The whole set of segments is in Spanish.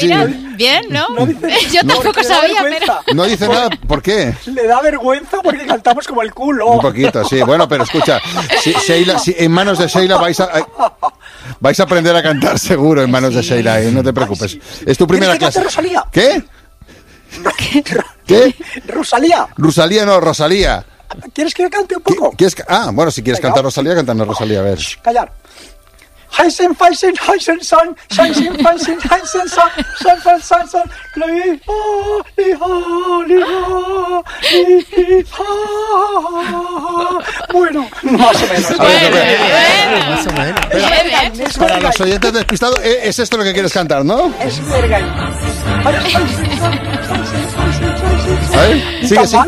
Mira, bien, ¿no? Yo tampoco sabía, pero... No dice nada, ¿por qué? Le da vergüenza porque cantamos como el culo. Un poquito, sí. Bueno, pero escucha, Sheila, en manos de Sheila vais a aprender a cantar seguro en manos de Sheila, no te preocupes. Es tu primera clase. Rosalía? ¿Qué? ¿Qué? Rosalía. Rosalía, no, Rosalía. ¿Quieres que cante un poco? Bueno, si quieres cantar Rosalía, cántanos Rosalía, a ver. Callar. Heisen, Feisen, Heisen, San, Heisen, Feisen, Heisen, San, San, San, Bueno, más o menos. Más o menos. Para los oyentes despistados, es esto lo que quieres cantar, ¿no? Es verga. A ver, sigue, sigue.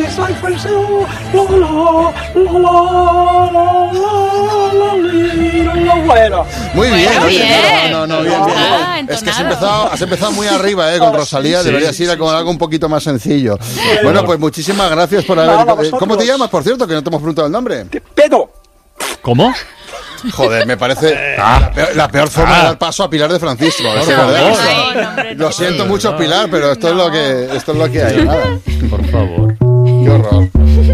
Muy bien, bien. No, bien. Es que has empezado muy arriba, con Rosalía, deberías ir con algo un poquito más sencillo. Bueno, pues muchísimas gracias por haber... ¿Cómo te llamas, por cierto, que no te hemos preguntado el nombre? Pedo. ¿Cómo? Joder, me parece la peor forma de dar paso a Pilar de Francisco. Lo siento mucho, Pilar, pero esto es lo que hay. Nada. Por favor. Qué horror.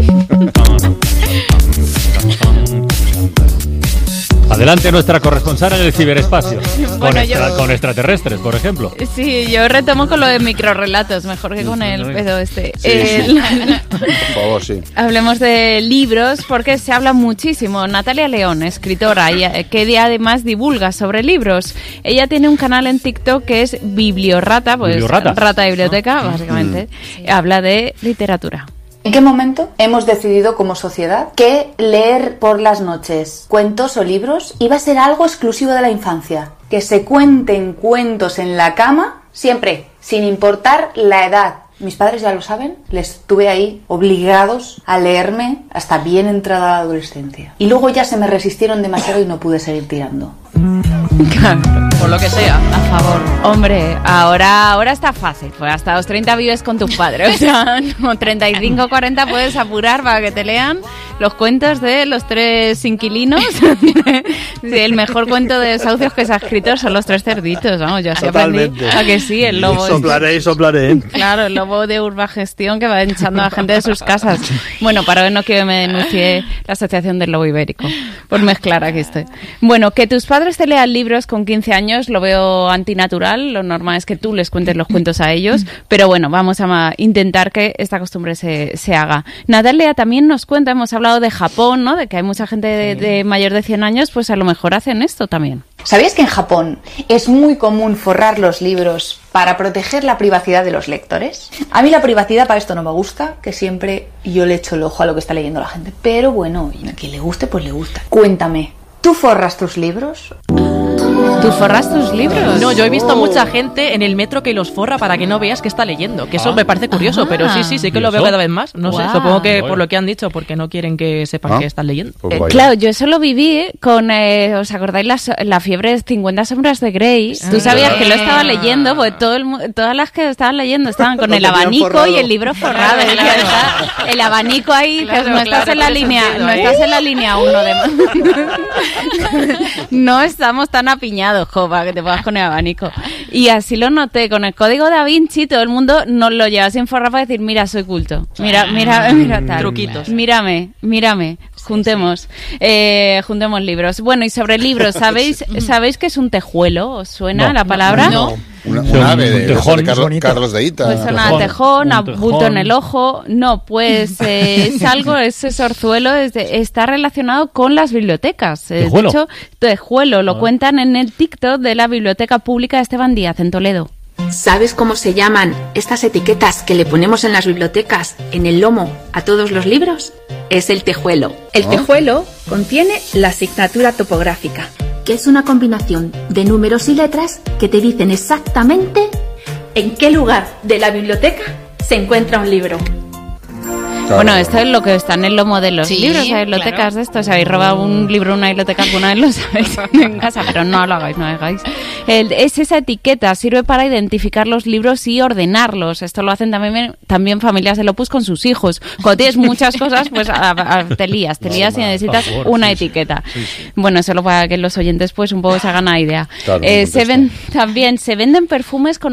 Adelante nuestra corresponsal en el ciberespacio, con extraterrestres, por ejemplo. Sí, yo retomo con lo de microrrelatos, mejor que con el pedo este. Sí. Por favor, sí. Hablemos de libros, porque se habla muchísimo. Natalia León, escritora, que además divulga sobre libros. Ella tiene un canal en TikTok que es Bibliorrata, pues rata de biblioteca, básicamente. Sí. Habla de literatura. ¿En qué momento hemos decidido como sociedad que leer por las noches cuentos o libros iba a ser algo exclusivo de la infancia? Que se cuenten cuentos en la cama siempre, sin importar la edad. Mis padres ya lo saben, les tuve ahí obligados a leerme hasta bien entrada la adolescencia. Y luego ya se me resistieron demasiado y no pude seguir tirando. Claro, por lo que sea, a favor. Hombre, ahora está fácil, pues hasta los 30 vives con tus padres, o sea, como 35, 40 puedes apurar para que te lean los cuentos de los 3 inquilinos. El mejor cuento de desahucios que se ha escrito son los 3 cerditos, vamos, yo así aprendí. ¿A que sí? El lobo. Soplaré. Claro, el lobo de Urbagestión que va echando a la gente de sus casas. Bueno, para no que me denuncie la Asociación del Lobo Ibérico, por mezclar aquí estoy. Bueno, que tus padres te lean libros con 15 años lo veo antinatural, lo normal es que tú les cuentes los cuentos a ellos, pero bueno, vamos a intentar que esta costumbre se haga. Natalia también nos cuenta, hemos hablado de Japón, ¿no? De que hay mucha gente de mayor de 100 años, pues a lo mejor hacen esto también. ¿Sabías que en Japón es muy común forrar los libros para proteger la privacidad de los lectores? A mí la privacidad para esto no me gusta, que siempre yo le echo el ojo a lo que está leyendo la gente, pero bueno, a quien le guste, pues le gusta. Cuéntame, ¿tú forras tus libros? ¿Tú forras tus libros? No, yo he visto mucha gente en el metro que los forra para que no veas que está leyendo, que eso me parece curioso, pero sí que lo veo cada vez más. No sé, supongo que por lo que han dicho, porque no quieren que sepan que están leyendo. Claro, yo eso lo viví con, ¿os acordáis la fiebre de 50 sombras de Grey? Tú sabías que lo estaba leyendo, porque todas las que estaban leyendo estaban con el abanico y el libro forrado. El abanico ahí, pues no estás en la línea, no estás en la línea 1 de no estamos tan apiñados, para que te pongas con el abanico. Y así lo noté, con el código Da Vinci todo el mundo nos lo lleva sin forrar para decir, mira, soy culto, mira tal. Truquitos. Mírame, juntemos libros. Bueno, y sobre libros, ¿sabéis qué es un tejuelo? ¿Os suena la palabra? No. Un ave de Carlos de Ita. Pues suena tejón, a bulto en el ojo. No, pues es algo, ese sorzuelo está relacionado con las bibliotecas. De hecho, tejuelo lo cuentan en el TikTok de la Biblioteca Pública de Esteban Díaz, en Toledo. ¿Sabes cómo se llaman estas etiquetas que le ponemos en las bibliotecas, en el lomo, a todos los libros? Es el tejuelo. El tejuelo contiene la asignatura topográfica, que es una combinación de números y letras que te dicen exactamente en qué lugar de la biblioteca se encuentra un libro. Claro. Bueno, esto es lo que está en el lomo de los libros, hay bibliotecas de esto. Si habéis robado un libro en una biblioteca, alguna vez lo sabéis en casa, pero no lo hagáis, no hagáis. Es esa etiqueta, sirve para identificar los libros y ordenarlos. Esto lo hacen también familias del Opus con sus hijos. Cuando tienes muchas cosas, pues te lías y necesitas una etiqueta. Sí. Bueno, solo para que los oyentes pues un poco se hagan una idea. Claro, se venden perfumes con